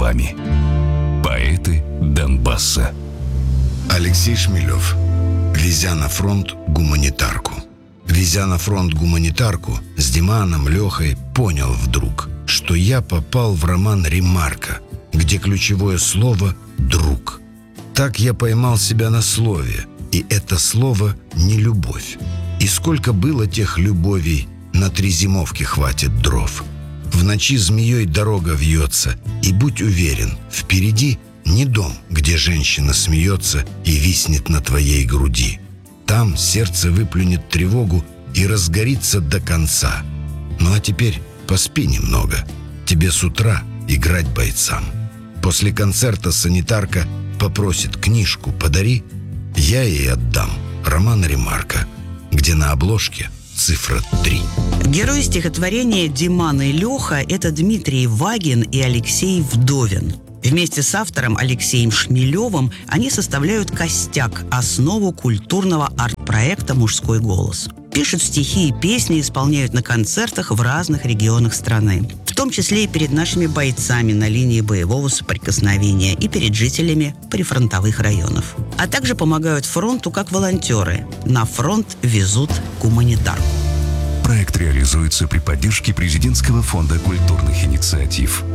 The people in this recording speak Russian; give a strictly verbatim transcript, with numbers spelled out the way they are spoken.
словами. Поэты Донбасса. Алексей Шмелев. Везя на фронт гуманитарку. Везя на фронт гуманитарку, с Диманом, Лехой понял вдруг, что я попал в роман «Ремарка», где ключевое слово «друг». Так я поймал себя на слове, и это слово не любовь. И сколько было тех любовей, на три зимовки хватит дров. В ночи змеей дорога вьется, и будь уверен, впереди не дом, где женщина смеется и виснет на твоей груди. Там сердце выплюнет тревогу и разгорится до конца. Ну а теперь поспи немного, тебе с утра играть бойцам. После концерта санитарка попросит: книжку подари. Я ей отдам роман «Ремарка», где на обложке цифра три. Герои стихотворения «Диман и Леха» — это Дмитрий Вагин и Алексей Вдовин. Вместе с автором Алексеем Шмелевым они составляют костяк, основу культурного арт-проекта «Мужской голос». Пишут стихи и песни, исполняют на концертах в разных регионах страны. В том числе и перед нашими бойцами на линии боевого соприкосновения и перед жителями прифронтовых районов. А также помогают фронту как волонтеры. На фронт везут гуманитарку. Проект реализуется при поддержке Президентского фонда культурных инициатив.